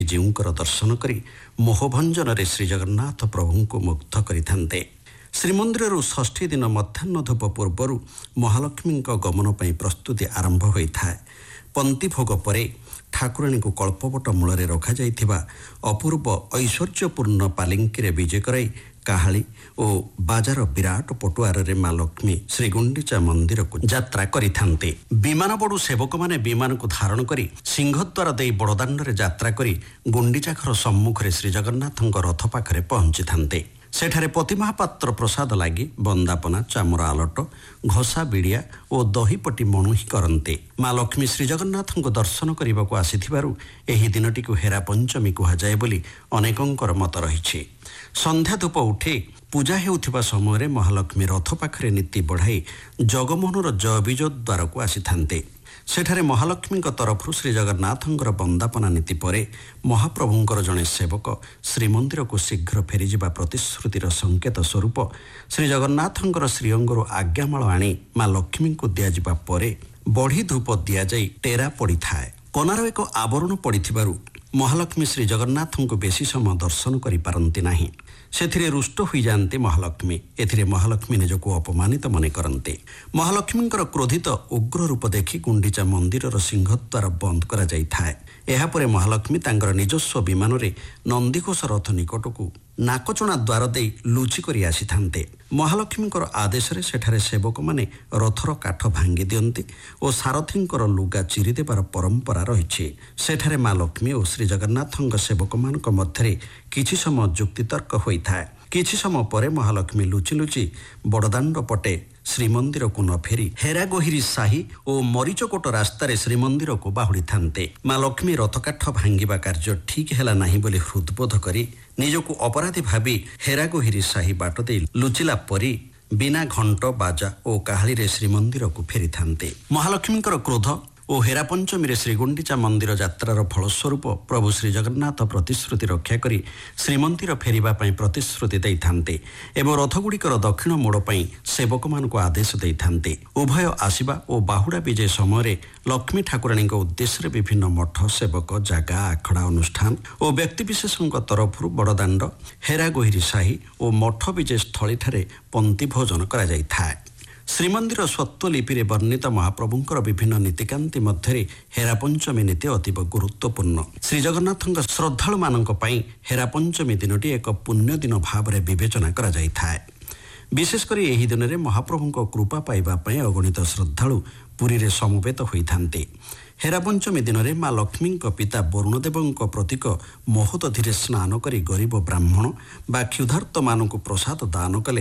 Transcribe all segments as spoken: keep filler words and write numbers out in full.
ଶ୍ରୀଜୀଉଙ୍କର ଦର୍ଶନ କରି ମୋହଭଞ୍ଜନରେ ଶ୍ରୀଜଗନ୍ନାଥ ପ୍ରଭୁଙ୍କୁ ମୁଗ୍ଧ କରିଥାନ୍ତେ। ଶ୍ରୀମନ୍ଦିରରୁ ଷଷ୍ଠୀ ଦିନ ମଧ୍ୟାହ୍ନ ଧୂପ ପୂର୍ବରୁ ମହାଲକ୍ଷ୍ମୀଙ୍କ ଗମନ ପାଇଁ ପ୍ରସ୍ତୁତି ଆରମ୍ଭ ହୋଇଥାଏ। ପନ୍ତି ଭୋଗ ପରେ ଠାକୁରାଣୀଙ୍କୁ କଳ୍ପବଟ ମୂଳରେ ରଖାଯାଇଥିବା ଅପୂର୍ବ ଐଶ୍ୱର୍ଯ୍ୟପୂର୍ଣ୍ଣ ପାଲିଙ୍କିରେ ବିଜେ କରାଇ କାହାଳି ଓ ବାଜାର ବିରାଟ ପଟୁଆରରେ ମା ଲକ୍ଷ୍ମୀ ଶ୍ରୀଗୁଣ୍ଡିଚା ମନ୍ଦିରକୁ ଯାତ୍ରା କରିଥାନ୍ତି। ବିମାନବଡ଼ୁ ସେବକମାନେ ବିମାନକୁ ଧାରଣ କରି ସିଂହଦ୍ୱାର ଦେଇ ବଡ଼ଦାଣ୍ଡରେ ଯାତ୍ରା କରି ଗୁଣ୍ଡିଚା ଘର ସମ୍ମୁଖରେ ଶ୍ରୀଜଗନ୍ନାଥଙ୍କ ରଥ ପାଖରେ ପହଞ୍ଚିଥାନ୍ତେ। ସେଠାରେ ପତିମହାପାତ୍ର ପ୍ରସାଦ ଲାଗି ବନ୍ଦାପନା, ଚାମର ଆଲଟ, ଘଷା ବିଡ଼ିଆ ଓ ଦହିପଟି ମଣୁହି କରନ୍ତେ। ମା ଲକ୍ଷ୍ମୀ ଶ୍ରୀଜଗନ୍ନାଥଙ୍କୁ ଦର୍ଶନ କରିବାକୁ ଆସିଥିବାରୁ ଏହି ଦିନଟିକୁ ହେରା ପଞ୍ଚମୀ କୁହାଯାଏ ବୋଲି ଅନେକଙ୍କର ମତ ରହିଛି। ସନ୍ଧ୍ୟା ଧୂପ ଉଠେ ପୂଜା ହେଉଥିବା ସମୟରେ ମହାଲକ୍ଷ୍ମୀ ରଥ ପାଖରେ ନୀତି ବଢ଼ାଇ ଜଗମୋହନର ଜୟବିଜୟ ଦ୍ୱାରକୁ ଆସିଥାନ୍ତେ। ସେଠାରେ ମହାଲକ୍ଷ୍ମୀଙ୍କ ତରଫରୁ ଶ୍ରୀଜଗନ୍ନାଥଙ୍କର ବନ୍ଦାପନା ନୀତି ପରେ ମହାପ୍ରଭୁଙ୍କର ଜଣେ ସେବକ ଶ୍ରୀମନ୍ଦିରକୁ ଶୀଘ୍ର ଫେରିଯିବା ପ୍ରତିଶ୍ରୁତିର ସଂକେତ ସ୍ୱରୂପ ଶ୍ରୀଜଗନ୍ନାଥଙ୍କର ଶ୍ରୀଅଙ୍ଗରୁ ଆଜ୍ଞାମାଳ ଆଣି ମା ଲକ୍ଷ୍ମୀଙ୍କୁ ଦିଆଯିବା ପରେ ବଢ଼ି ଧୂପ ଦିଆଯାଇ ଟେରା ପଡ଼ିଥାଏ। କନାର ଏକ ଆବରଣ ପଡ଼ିଥିବାରୁ ମହାଲକ୍ଷ୍ମୀ ଶ୍ରୀଜଗନ୍ନାଥଙ୍କୁ ବେଶୀ ସମୟ ଦର୍ଶନ କରିପାରନ୍ତି ନାହିଁ। ସେଥିରେ ରୁଷ୍ଟ ହୋଇଯାଆନ୍ତି ମହାଲକ୍ଷ୍ମୀ। ଏଥିରେ ମହାଲକ୍ଷ୍ମୀ ନିଜକୁ ଅପମାନିତ ମନେ କରନ୍ତି। ମହାଲକ୍ଷ୍ମୀଙ୍କର କ୍ରୋଧିତ ଉଗ୍ର ରୂପ ଦେଖି ଗୁଣ୍ଡିଚା ମନ୍ଦିରର ସିଂହଦ୍ୱାର ବନ୍ଦ କରାଯାଇଥାଏ। ଏହାପରେ ମହାଲକ୍ଷ୍ମୀ ତାଙ୍କର ନିଜସ୍ୱ ବିମାନରେ ନନ୍ଦିଘୋଷ ରଥ ନିକଟକୁ ନାକଚଣା ଦ୍ୱାର ଦେଇ ଲୁଚି କରି ଆସିଥାନ୍ତେ। ମହାଲକ୍ଷ୍ମୀଙ୍କର ଆଦେଶରେ ସେଠାରେ ସେବକମାନେ ରଥର କାଠ ଭାଙ୍ଗି ଦିଅନ୍ତି ଓ ସାରଥୀଙ୍କର ଲୁଗା ଚିରି ଦେବାର ପରମ୍ପରା ରହିଛି। ସେଠାରେ ମା ଲକ୍ଷ୍ମୀ ଓ ଶ୍ରୀଜଗନ୍ନାଥଙ୍କ ସେବକମାନଙ୍କ ମଧ୍ୟରେ କିଛି ସମୟ ଯୁକ୍ତିତର୍କ ହୋଇଥାଏ। କିଛି ସମୟ ପରେ ମହାଲକ୍ଷ୍ମୀ ଲୁଚି ଲୁଚି ବଡ଼ଦାଣ୍ଡ ପଟେ ଶ୍ରୀମନ୍ଦିରକୁ ନ ଫେରି ହେରାଗୋହିରୀ ସାହି ଓ ମରିଚକୋଟ ରାସ୍ତାରେ ଶ୍ରୀମନ୍ଦିରକୁ ବାହୁଡ଼ିଥାନ୍ତେ। ମା ଲକ୍ଷ୍ମୀ ରଥକାଠ ଭାଙ୍ଗିବା କାର୍ଯ୍ୟ ଠିକ୍ ହେଲା ନାହିଁ ବୋଲି ହୃଦବୋଧ କରି ନିଜକୁ ଅପରାଧୀ ଭାବି ହେରାଗୋହିରୀ ସାହି ବାଟ ଦେଇ ଲୁଚିଲା ପରି ବିନା ଘଣ୍ଟ ବାଜା ଓ କାହାଳିରେ ଶ୍ରୀମନ୍ଦିରକୁ ଫେରିଥାନ୍ତେ। ମହାଲକ୍ଷ୍ମୀଙ୍କର କ୍ରୋଧ ଓ ହେରା ପଞ୍ଚମୀରେ ଶ୍ରୀଗୁଣ୍ଡିଚା ମନ୍ଦିର ଯାତ୍ରାର ଫଳସ୍ୱରୂପ ପ୍ରଭୁ ଶ୍ରୀଜଗନ୍ନାଥ ପ୍ରତିଶ୍ରୁତି ରକ୍ଷା କରି ଶ୍ରୀମନ୍ଦିର ଫେରିବା ପାଇଁ ପ୍ରତିଶ୍ରୁତି ଦେଇଥାନ୍ତେ ଏବଂ ରଥଗୁଡ଼ିକର ଦକ୍ଷିଣ ମୋଡ଼ ପାଇଁ ସେବକମାନଙ୍କୁ ଆଦେଶ ଦେଇଥାନ୍ତେ। ଉଭୟ ଆସିବା ଓ ବାହୁଡ଼ା ବିଜେ ସମୟରେ ଲକ୍ଷ୍ମୀ ଠାକୁରାଣୀଙ୍କ ଉଦ୍ଦେଶ୍ୟରେ ବିଭିନ୍ନ ମଠ, ସେବକ, ଜାଗା, ଆଖଡ଼ା ଅନୁଷ୍ଠାନ ଓ ବ୍ୟକ୍ତିବିଶେଷଙ୍କ ତରଫରୁ ବଡ଼ଦାଣ୍ଡ, ହେରାଗୋହିରୀ ସାହି ଓ ମଠ ବିଜେ ସ୍ଥଳୀଠାରେ ପନ୍ତି ଭୋଜନ କରାଯାଇଥାଏ। ଶ୍ରୀମନ୍ଦିର ସ୍ୱତ୍ୱଲିପିରେ ବର୍ଣ୍ଣିତ ମହାପ୍ରଭୁଙ୍କର ବିଭିନ୍ନ ନୀତିକାନ୍ତି ମଧ୍ୟରେ ହେରା ପଞ୍ଚମୀ ନୀତି ଅତୀବ ଗୁରୁତ୍ୱପୂର୍ଣ୍ଣ। ଶ୍ରୀଜଗନ୍ନାଥଙ୍କ ଶ୍ରଦ୍ଧାଳୁମାନଙ୍କ ପାଇଁ ହେରା ପଞ୍ଚମୀ ଦିନଟି ଏକ ପୁଣ୍ୟ ଦିନ ଭାବରେ ବିବେଚନା କରାଯାଇଥାଏ। ବିଶେଷ କରି ଏହି ଦିନରେ ମହାପ୍ରଭୁଙ୍କ କୃପା ପାଇବା ପାଇଁ ଅଗଣିତ ଶ୍ରଦ୍ଧାଳୁ ପୁରୀରେ ସମବେତ ହୋଇଥାନ୍ତି। ହେରା ପଞ୍ଚମୀ ଦିନରେ ମା ଲକ୍ଷ୍ମୀଙ୍କ ପିତା ବରୁଣଦେବଙ୍କ ପ୍ରତୀକ ମହୋଦଧିରେ ସ୍ନାନ କରି ଗରିବ ବ୍ରାହ୍ମଣ ବା କ୍ଷୁଧାର୍ତ୍ତମାନଙ୍କୁ ପ୍ରସାଦ ଦାନ କଲେ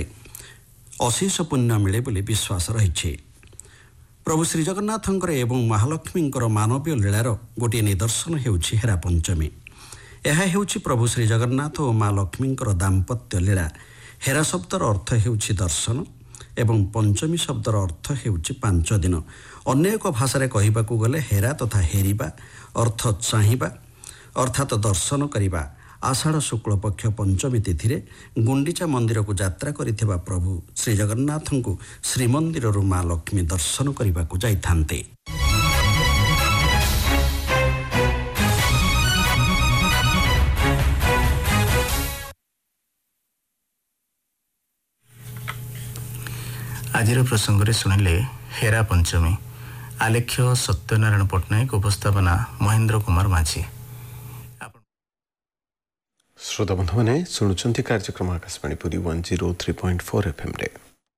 ଅଶେଷ ପୁଣ୍ୟ ମିଳେ ବୋଲି ବିଶ୍ୱାସ ରହିଛି। ପ୍ରଭୁ ଶ୍ରୀଜଗନ୍ନାଥଙ୍କର ଏବଂ ମହାଲକ୍ଷ୍ମୀଙ୍କର ମାନବୀୟ ଲୀଳାର ଗୋଟିଏ ନିଦର୍ଶନ ହେଉଛି ହେରା ପଞ୍ଚମୀ। ଏହା ହେଉଛି ପ୍ରଭୁ ଶ୍ରୀଜଗନ୍ନାଥ ଓ ମା ଲକ୍ଷ୍ମୀଙ୍କର ଦାମ୍ପତ୍ୟ ଲୀଳା। ହେରା ଶବ୍ଦର ଅର୍ଥ ହେଉଛି ଦର୍ଶନ ଏବଂ ପଞ୍ଚମୀ ଶବ୍ଦର ଅର୍ଥ ହେଉଛି ପାଞ୍ଚ ଦିନ। ଅନ୍ୟ ଏକ ଭାଷାରେ କହିବାକୁ ଗଲେ ହେରା ତଥା ହେରିବା ଅର୍ଥ ଚାହିଁବା ଅର୍ଥାତ୍ ଦର୍ଶନ କରିବା। ଆଷାଢ଼ ଶୁକ୍ଳପକ୍ଷ ପଞ୍ଚମୀ ତିଥିରେ ଗୁଣ୍ଡିଚା ମନ୍ଦିରକୁ ଯାତ୍ରା କରିଥିବା ପ୍ରଭୁ ଶ୍ରୀଜଗନ୍ନାଥଙ୍କୁ ଶ୍ରୀମନ୍ଦିରରୁ ମା ଲକ୍ଷ୍ମୀ ଦର୍ଶନ କରିବାକୁ ଯାଇଥାନ୍ତେ। ଆଜିର ପ୍ରସଙ୍ଗରେ ଶୁଣିଲେ ହେରା ପଞ୍ଚମୀ। ଆଲେଖ୍ୟ ସତ୍ୟନାରାୟଣ ପଟ୍ଟନାୟକ, ଉପସ୍ଥାପନା ମହେନ୍ଦ୍ର କୁମାର ମାଝୀ। ଶ୍ରୋତା ବନ୍ଧୁମାନେ ଶୁଣୁଛନ୍ତି କାର୍ଯ୍ୟକ୍ରମ Akashvani Puri one zero three point four ଏଫ୍ଏମ୍ରେ।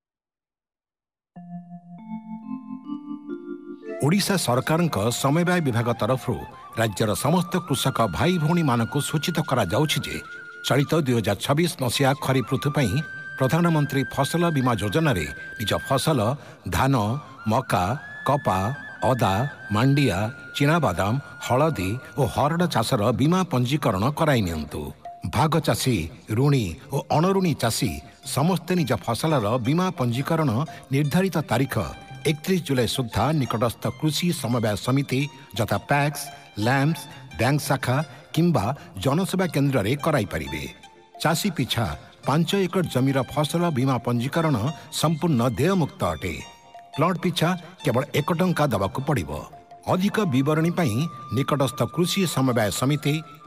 Odisha ସରକାରଙ୍କ ସମବାୟ ବିଭାଗ ତରଫରୁ ରାଜ୍ୟର ସମସ୍ତ କୃଷକ ଭାଇ ଭଉଣୀମାନଙ୍କୁ ସୂଚିତ କରାଯାଉଛି ଯେ ଚଳିତ ଦୁଇ ହଜାର ଛବିଶ ମସିହା ଖରିଫ ଋତୁ ପାଇଁ ପ୍ରଧାନମନ୍ତ୍ରୀ ଫସଲ ବୀମା ଯୋଜନାରେ ନିଜ ଫସଲ ଧାନ, ମକା, କପା, ଅଦା, ମାଣ୍ଡିଆ, ଚିନାବାଦାମ, ହଳଦୀ ଓ ହରଡ଼ ଚାଷର ବୀମା ପଞ୍ଜୀକରଣ କରାଇ ନିଅନ୍ତୁ। ଭାଗ ଚାଷୀ, ଋଣୀ ଓ ଅଣଋଣୀ ଚାଷୀ ସମସ୍ତେ ନିଜ ଫସଲର ବୀମା ପଞ୍ଜୀକରଣ ନିର୍ଦ୍ଧାରିତ ତାରିଖ ଏକତିରିଶ ଜୁଲାଇ ସୁଦ୍ଧା ନିକଟସ୍ଥ କୃଷି ସମବାୟ ସମିତି ଯଥା ପ୍ୟାକ୍ସ, ଲ୍ୟାମ୍ପସ୍, ବ୍ୟାଙ୍କ ଶାଖା କିମ୍ବା ଜନସେବା କେନ୍ଦ୍ରରେ କରାଇପାରିବେ। ଚାଷୀ ପିଛା ପାଞ୍ଚ ଏକର ଜମିର ଫସଲ ବୀମା ପଞ୍ଜୀକରଣ ସମ୍ପୂର୍ଣ୍ଣ ଦେୟମୁକ୍ତ ଅଟେ। ପ୍ଲଟ ପିଛା କେବଳ ଏକ ଟଙ୍କା ଦେବାକୁ ପଡ଼ିବ। ଅଧିକ ବିବରଣୀ ପାଇଁ ନିକଟସ୍ଥ କୃଷି ସମବାୟ ସମିତି